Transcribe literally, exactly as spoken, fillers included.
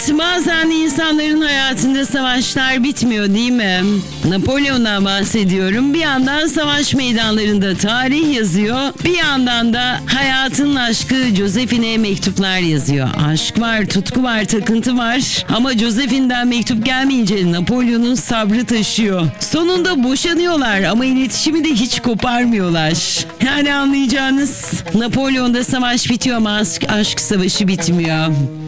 Evet, bazen insanların hayatında savaşlar bitmiyor değil mi? Napolyon'dan bahsediyorum. Bir yandan savaş meydanlarında tarih yazıyor. Bir yandan da hayatının aşkı Josephine'e mektuplar yazıyor. Aşk var, tutku var, takıntı var. Ama Josephine'den mektup gelmeyince Napolyon'un sabrı taşıyor. Sonunda boşanıyorlar ama iletişimi de hiç koparmıyorlar. Yani anlayacağınız, Napolyon'da savaş bitiyor ama aşk, aşk savaşı bitmiyor.